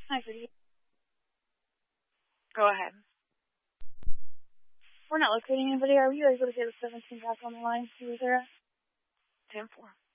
Hi, Pretty. Go ahead. We're not locating anybody. Are you able to get the 17 back on the line? See where they're at? 10-4.